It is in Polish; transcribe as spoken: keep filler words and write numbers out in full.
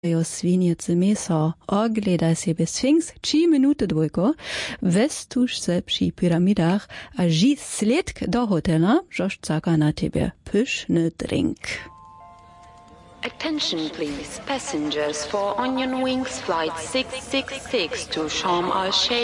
Jo sviniece meso, ogleda siebie Sphinx, trzy minuty dwojko, westuż se przy piramidach, a ži sledk do hotela, żoż czeka na ciebie pyszny drink. Attention please, passengers for Onion Wings flight six six six to Sharm el-Sheikh.